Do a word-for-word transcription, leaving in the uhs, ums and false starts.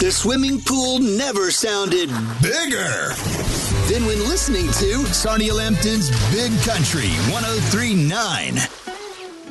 The swimming pool never sounded bigger than when listening to Sarnia Lambton's Big Country one oh three point nine.